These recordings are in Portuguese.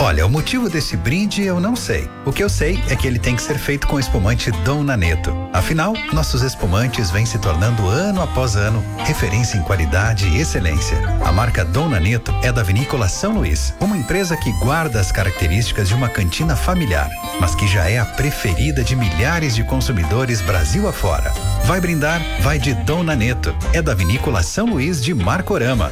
Olha, o motivo desse brinde eu não sei. O que eu sei é que ele tem que ser feito com espumante Dom Naneto. Afinal, nossos espumantes vêm se tornando ano após ano referência em qualidade e excelência. A marca Dom Naneto é da Vinícola São Luís, uma empresa que guarda as características de uma cantina familiar, mas que já é a preferida de milhares de consumidores Brasil afora. Vai brindar? Vai de Dom Naneto. É da Vinícola São Luís de Marcorama.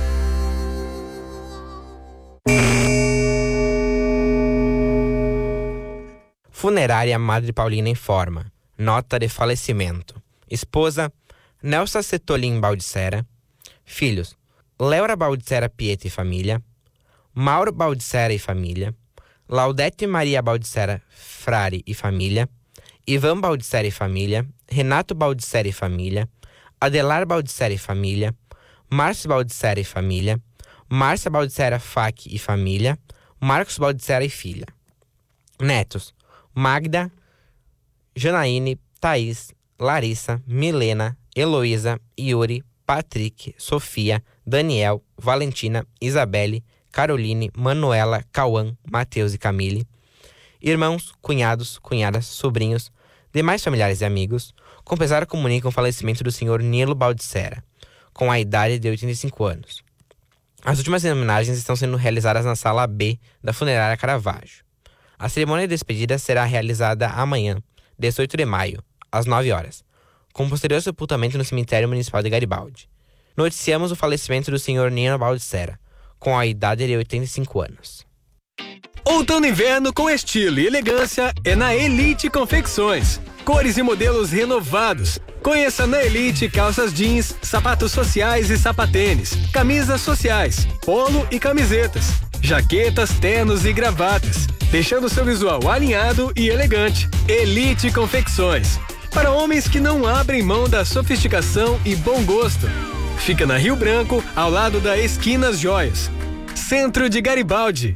Funerária Madre Paulina informa. Nota de falecimento. Esposa, Nelsa Setolin Baldissera. Filhos, Leora Baldissera Pieta e família. Mauro Baldissera e família. Laudete Maria Baldissera Frari e família. Ivan Baldissera e família. Renato Baldissera e família. Adelar Baldissera e família. Márcio Baldissera e família. Márcia Baldissera Fac e família. Marcos Baldissera e filha. Netos, Magda, Janaíne, Thaís, Larissa, Milena, Heloísa, Yuri, Patrick, Sofia, Daniel, Valentina, Isabelle, Caroline, Manuela, Cauã, Matheus e Camille. Irmãos, cunhados, cunhadas, sobrinhos, demais familiares e amigos, com pesar comunicam o falecimento do senhor Nilo Baldissera, com a idade de 85 anos. As últimas homenagens estão sendo realizadas na sala B da Funerária Caravaggio. A cerimônia de despedida será realizada amanhã, 18 de maio, às 9 horas, com posterior sepultamento no cemitério municipal de Garibaldi. Noticiamos o falecimento do senhor Nino Baldissera, com a idade de 85 anos. Outono e inverno com estilo e elegância é na Elite Confecções. Cores e modelos renovados. Conheça na Elite calças jeans, sapatos sociais e sapatênis, camisas sociais, polo e camisetas, jaquetas, ternos e gravatas, deixando seu visual alinhado e elegante. Elite Confecções. Para homens que não abrem mão da sofisticação e bom gosto. Fica na Rio Branco, ao lado da Esquinas Joias. Centro de Garibaldi.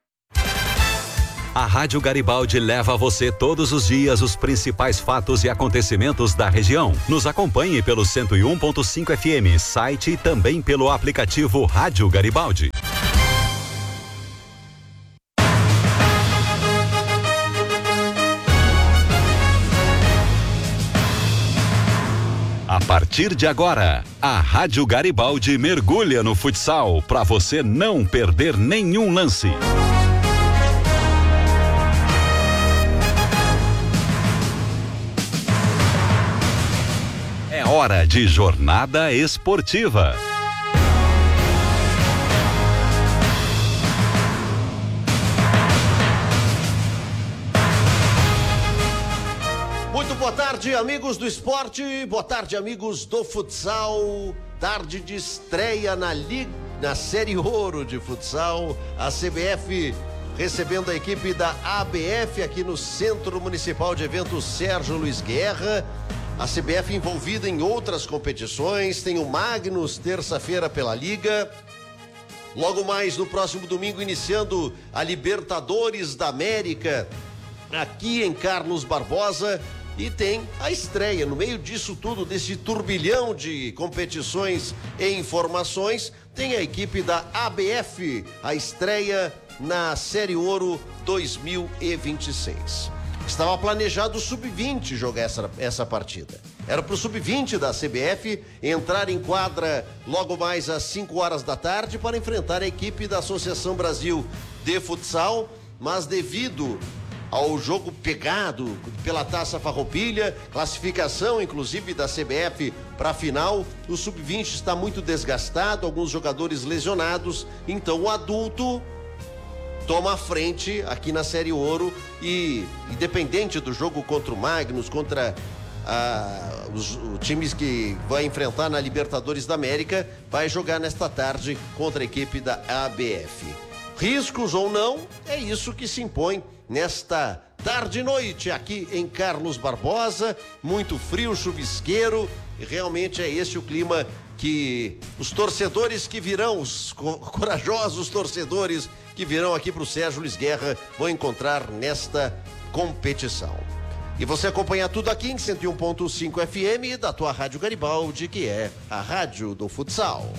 A Rádio Garibaldi leva a você todos os dias os principais fatos e acontecimentos da região. Nos acompanhe pelo 101.5 FM, site e também pelo aplicativo Rádio Garibaldi. A partir de agora, a Rádio Garibaldi mergulha no futsal para você não perder nenhum lance. É hora de jornada esportiva. Muito boa tarde, amigos do esporte, boa tarde, amigos do futsal. Tarde de estreia na Série Ouro de futsal. A CBF recebendo a equipe da ABF aqui no Centro Municipal de Eventos Sérgio Luiz Guerra. A CBF envolvida em outras competições, tem o Magnus terça-feira pela Liga. Logo mais no próximo domingo iniciando a Libertadores da América aqui em Carlos Barbosa. E tem a estreia, no meio disso tudo, desse turbilhão de competições e informações, tem a equipe da ABF, a estreia na Série Ouro 2026. Estava planejado o Sub-20 jogar essa partida. Era para o Sub-20 da CBF entrar em quadra logo mais às 5 horas da tarde para enfrentar a equipe da Associação Brasil de Futsal, mas devido ao jogo pegado pela Taça Farroupilha, classificação inclusive da CBF para a final, o Sub-20 está muito desgastado, alguns jogadores lesionados, então o adulto toma a frente aqui na Série Ouro e, independente do jogo contra o Magnus, contra os times que vai enfrentar na Libertadores da América, vai jogar nesta tarde contra a equipe da ABF. Riscos ou não, é isso que se impõe nesta tarde e noite aqui em Carlos Barbosa, muito frio, chuvisqueiro, e realmente é esse o clima que os torcedores que virão, os corajosos torcedores que virão aqui para o Sérgio Luiz Guerra vão encontrar nesta competição. E você acompanha tudo aqui em 101.5 FM da tua Rádio Garibaldi, que é a rádio do futsal.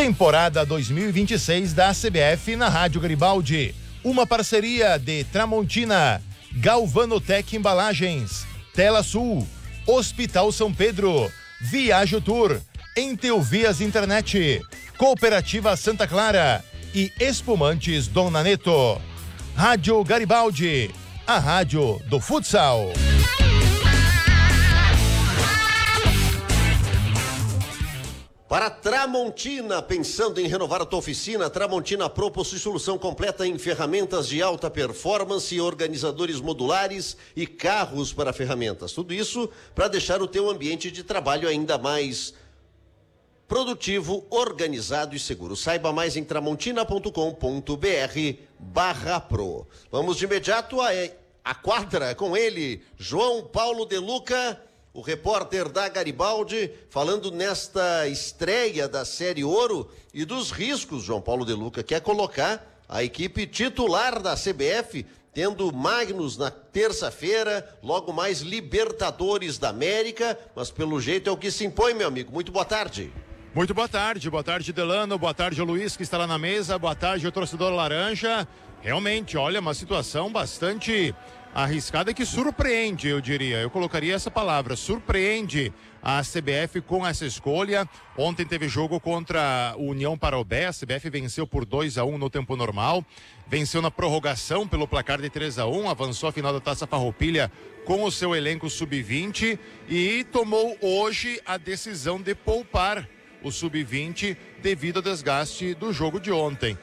Temporada 2026 da CBF na Rádio Garibaldi. Uma parceria de Tramontina, Galvanotec Embalagens, Tela Sul, Hospital São Pedro, Viajo Tour, Enteuvias Internet, Cooperativa Santa Clara e Espumantes Dom Naneto. Rádio Garibaldi, a rádio do futsal. Para Tramontina, pensando em renovar a tua oficina, Tramontina Pro possui solução completa em ferramentas de alta performance, organizadores modulares e carros para ferramentas. Tudo isso para deixar o teu ambiente de trabalho ainda mais produtivo, organizado e seguro. Saiba mais em tramontina.com.br/pro. Vamos de imediato à quadra com ele, João Paulo De Luca, o repórter da Garibaldi, falando nesta estreia da Série Ouro e dos riscos. João Paulo De Luca quer colocar a equipe titular da CBF, tendo Magnus na terça-feira, logo mais Libertadores da América, mas pelo jeito é o que se impõe, meu amigo. Muito boa tarde. Muito boa tarde Delano, boa tarde o Luiz que está lá na mesa, boa tarde o torcedor laranja. Realmente, olha, uma situação bastante arriscada que surpreende, eu diria. Eu colocaria essa palavra, surpreende a CBF com essa escolha. Ontem teve jogo contra o União Parobé, a CBF venceu por 2-1 no tempo normal, venceu na prorrogação pelo placar de 3-1, avançou à final da Taça Farroupilha com o seu elenco sub-20 e tomou hoje a decisão de poupar o sub-20 devido ao desgaste do jogo de ontem.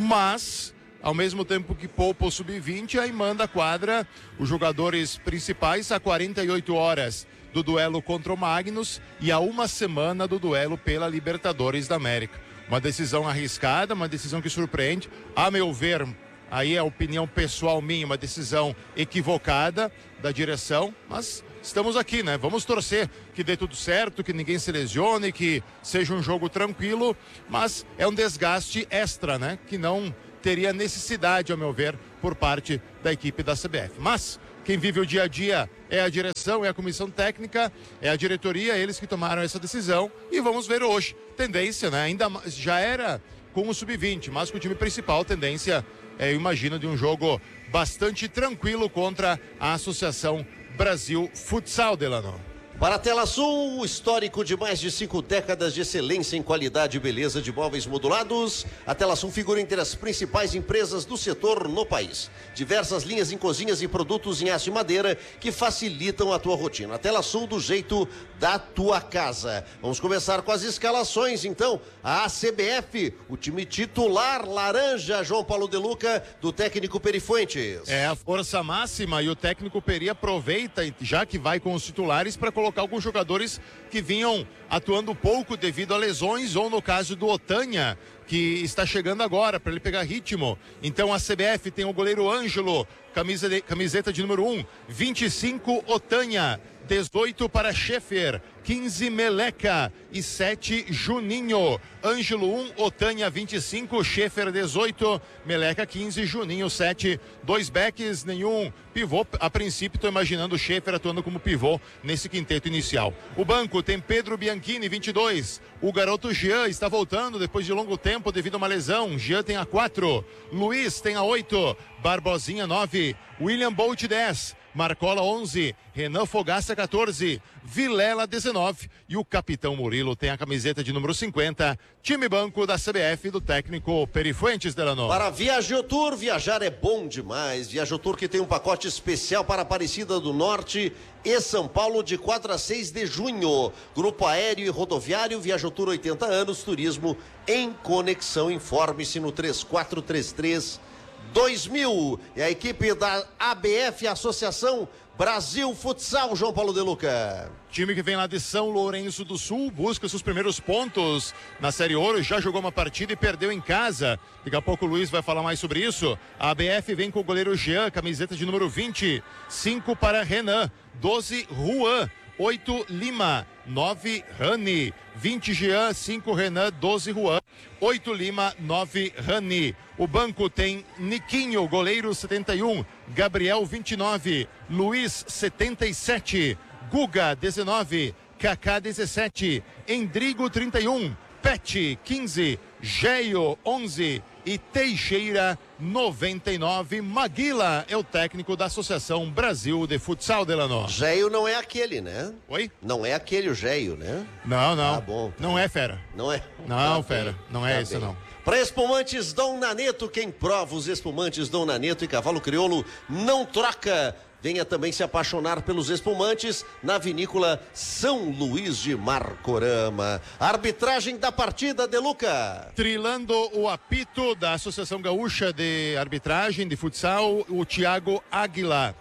Mas, ao mesmo tempo que poupa o sub-20, aí manda a quadra os jogadores principais a 48 horas do duelo contra o Magnus e a uma semana do duelo pela Libertadores da América. Uma decisão arriscada, uma decisão que surpreende, a meu ver, aí é a opinião pessoal minha, uma decisão equivocada da direção, mas estamos aqui, né? Vamos torcer que dê tudo certo, que ninguém se lesione, que seja um jogo tranquilo, mas é um desgaste extra, né? Que não teria necessidade, ao meu ver, por parte da equipe da CBF. Mas quem vive o dia a dia é a direção, é a comissão técnica, é a diretoria, eles que tomaram essa decisão e vamos ver hoje. Tendência, né? Ainda já era com o sub-20, mas com o time principal, tendência, eu imagino, de um jogo bastante tranquilo contra a Associação Brasil Futsal, Delano. Para a Tela Sul, o histórico de mais de 5 décadas de excelência em qualidade e beleza de móveis modulados, a Tela Sul figura entre as principais empresas do setor no país. Diversas linhas em cozinhas e produtos em aço e madeira que facilitam a tua rotina. A Tela Sul do jeito da tua casa. Vamos começar com as escalações, então. A CBF, o time titular laranja, João Paulo De Luca, do técnico Peri Fuentes. É a força máxima e o técnico Peri aproveita, já que vai com os titulares, para colocar alguns jogadores que vinham atuando pouco devido a lesões, ou no caso do Otânia, que está chegando agora para ele pegar ritmo. Então a CBF tem o goleiro Ângelo, camiseta de número 1, 25 Otânia, 18 para Schaefer, 15 Meleca e 7 Juninho. Ângelo 1, Otânia 25, Schaefer 18, Meleca 15, Juninho 7. 2 backs, nenhum pivô. A princípio estou imaginando o Schaefer atuando como pivô nesse quinteto inicial. O banco tem Pedro Bianchini 22. O garoto Jean está voltando depois de longo tempo devido a uma lesão. Jean tem a 4, Luiz tem a 8, Barbosinha 9, William Bolt 10, Marcola 11, Renan Fogaça 14, Vilela 19 e o capitão Murilo tem a camiseta de número 50, time banco da CBF do técnico Peri Fuentes, Delano. Para Viajo Tour, viajar é bom demais. Viajo Tour que tem um pacote especial para Aparecida do Norte e São Paulo de 4 a 6 de junho. Grupo aéreo e rodoviário, Viajo Tour 80 anos, turismo em conexão. Informe-se no 3433-2000. E a equipe da ABF, Associação Brasil Futsal, João Paulo De Luca. Time que vem lá de São Lourenço do Sul, busca seus primeiros pontos na Série Ouro, já jogou uma partida e perdeu em casa. Daqui a pouco o Luiz vai falar mais sobre isso. A ABF vem com o goleiro Jean, camiseta de número 20, 5 para Renan, 12 Juan, 8 Lima, 9 Rani, 20 Jean, 5 Renan, 12 Juan, 8 Lima, 9 Rani. O banco tem Niquinho, goleiro 71, Gabriel 29, Luiz 77, Guga 19, Kaká 17, Endrigo 31, Pet 15, Geio 11 e Teixeira 99. Maguila é o técnico da Associação Brasil de Futsal, Delano. Geio não é aquele, né? Oi? Não é aquele o Geio, né? Não. Tá bom. Não é fera. Não é? Não, Tá fera. bem. Não é Tá esse, bem. não. Para espumantes Dom Naneto, quem prova os espumantes Dom Naneto e Cavalo Crioulo não troca. Venha também se apaixonar pelos espumantes na vinícola São Luís de Marcorama. Arbitragem da partida, Deluca. Trilando o apito da Associação Gaúcha de Arbitragem de Futsal, o Thiago Ávila.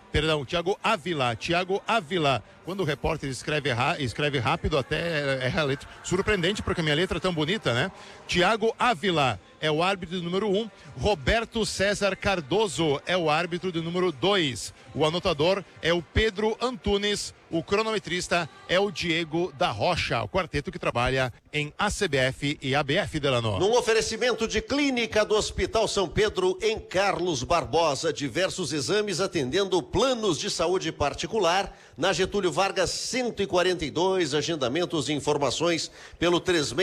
Quando o repórter escreve rápido, até erra a letra. Surpreendente, porque a minha letra é tão bonita, né? Thiago Ávila é o árbitro do número 1. Roberto César Cardoso é o árbitro do número 2. O anotador é o Pedro Antunes. O cronometrista é o Diego da Rocha, o quarteto que trabalha em ACBF e ABF, Delano. Num oferecimento de clínica do Hospital São Pedro em Carlos Barbosa, diversos exames atendendo planos de saúde particular na Getúlio Vargas 142, agendamentos e informações pelo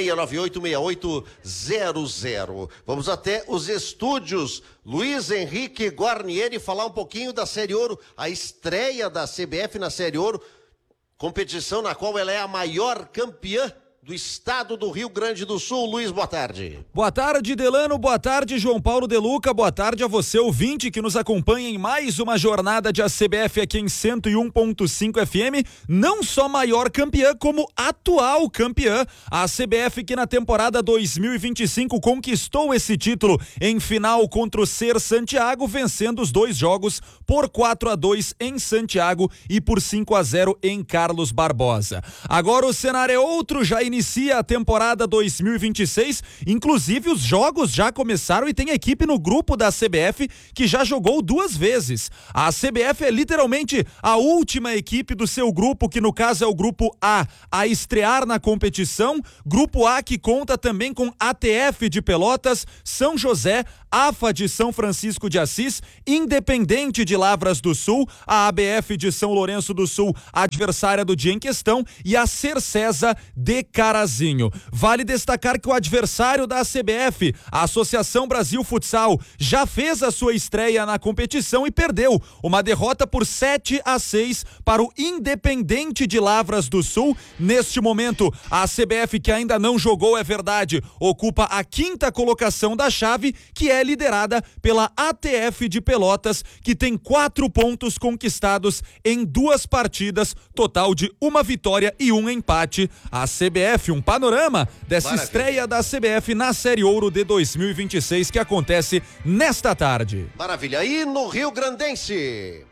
36986800. Vamos até os estúdios. Luiz Henrique Guarnieri falar um pouquinho da Série Ouro, a estreia da CBF na Série Ouro, competição na qual ela é a maior campeã do estado do Rio Grande do Sul. Luiz, boa tarde. Boa tarde, Delano, boa tarde, João Paulo De Luca, boa tarde a você, ouvinte, que nos acompanha em mais uma jornada de ACBF aqui em 101.5 FM, não só maior campeã, como atual campeã. A ACBF que na temporada 2025 conquistou esse título em final contra o Ser Santiago, vencendo os 2 jogos por 4-2 em Santiago e por 5-0 em Carlos Barbosa. Agora o cenário é outro, já inicia a temporada 2026, inclusive os jogos já começaram e tem equipe no grupo da CBF que já jogou 2 vezes. A CBF é literalmente a última equipe do seu grupo, que no caso é o grupo A estrear na competição. Grupo A que conta também com ATF de Pelotas, São José, AFA de São Francisco de Assis, Independente de Lavras do Sul, a ABF de São Lourenço do Sul, adversária do dia em questão, e a Cercesa de Carazinho. Vale destacar que o adversário da CBF, a Associação Brasil Futsal, já fez a sua estreia na competição e perdeu uma derrota por 7-6 para o Independente de Lavras do Sul. Neste momento, a CBF, que ainda não jogou, é verdade, ocupa a 5ª colocação da chave, que é liderada pela ATF de Pelotas, que tem 4 pontos conquistados em 2 partidas, total de 1 vitória e 1 empate. A CBF, um panorama dessa estreia da CBF na Série Ouro de 2026 que acontece nesta tarde. Maravilha. E no Rio Grandense?